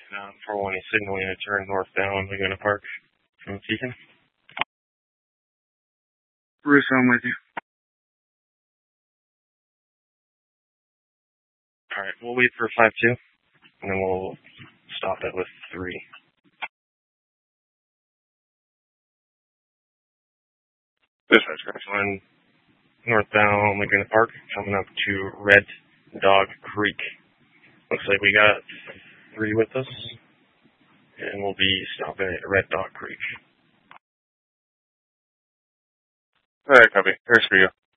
418 signaling to turn northbound Laguna Park from Beacon. Bruce, I'm with you. Alright, we'll wait for 5-2, and then we'll stop it with 3. Dispatch, on northbound Laguna Park, coming up to Red Dog Creek. Looks like we got 3 with us, and we'll be stopping at Red Dog Creek. Alright, copy. Here's for you.